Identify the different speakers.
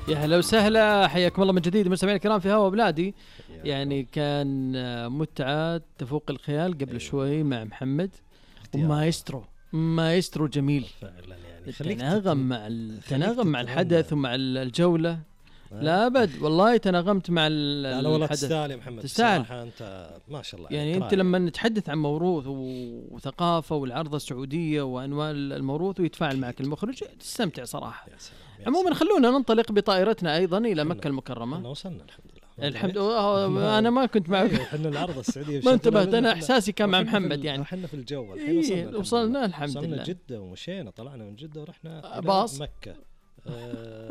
Speaker 1: يا هلا وسهلا، حياكم الله من جديد مستمعينا الكرام في هوا بلادي. يعني كان متعة تفوق الخيال قبل شوي مع محمد ومايسترو جميل
Speaker 2: فعلا. يعني
Speaker 1: تناغم مع الحدث ومع الجولة. لا أبد والله تناغمت مع
Speaker 2: لا والله
Speaker 1: الحدث.
Speaker 2: تستاهل يا محمد،
Speaker 1: تستاهل.
Speaker 2: صراحة أنت ما شاء الله
Speaker 1: يعني أنت لما نتحدث عن موروث وثقافة والعرضة السعودية وأنواع الموروث ويتفاعل معك المخرج تستمتع صراحة. عموما خلونا ننطلق بطائرتنا أيضا إلى مكة المكرمة.
Speaker 2: وصلنا
Speaker 1: الحمد لله. أنا ما كنت معك.
Speaker 2: احنا العرض السعودية
Speaker 1: ما انتبهت، أنا إحساسي كان مع محمد. يعني
Speaker 2: احنا في الجو الحين
Speaker 1: وصلنا الحمد لله.
Speaker 2: وصلنا جدة ومشينا، طلعنا من جدة ورحنا
Speaker 1: باص
Speaker 2: مكة.